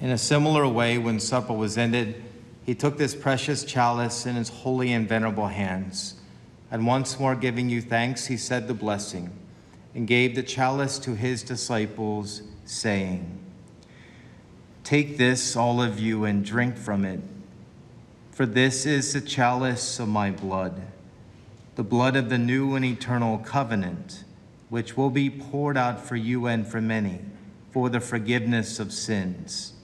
In a similar way, when supper was ended, he took this precious chalice in his holy and venerable hands, and once more giving you thanks, he said the blessing, and gave the chalice to his disciples, saying, "Take this, all of you, and drink from it, for this is the chalice of my blood, the blood of the new and eternal covenant, which will be poured out for you and for many for the forgiveness of sins.